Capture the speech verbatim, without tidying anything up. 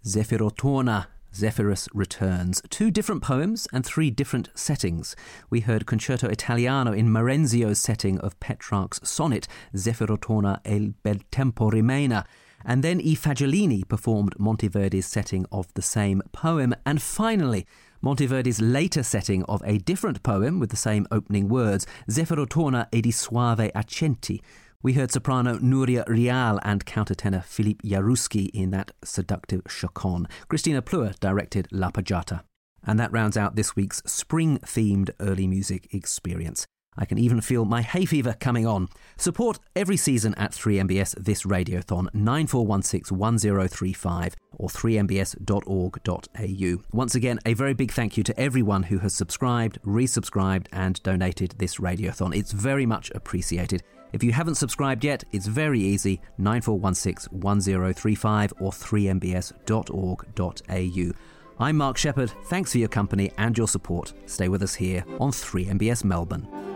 Zephyrotorna, Zephyrus Returns. Two different poems and three different settings. We heard Concerto Italiano in Marenzio's setting of Petrarch's sonnet Zephyrotorna e il bel tempo rimena, and then I Fagiolini performed Monteverdi's setting of the same poem, and finally Monteverdi's later setting of a different poem with the same opening words, Zephyrotorna e di suave accenti. We heard soprano Nuria Rial and countertenor Philippe Jaruski in that seductive chaconne. Christina Plua directed La Pagata. And that rounds out this week's spring-themed early music experience. I can even feel my hay fever coming on. Support every season at three M B S this radiothon, nine four one six one zero three five or three m b s dot org dot a u. Once again, a very big thank you to everyone who has subscribed, resubscribed and donated this radiothon. It's very much appreciated. If you haven't subscribed yet, it's very easy, nine four one six one zero three five or three m b s dot org dot a u. I'm Mark Shepherd. Thanks for your company and your support. Stay with us here on three M B S Melbourne.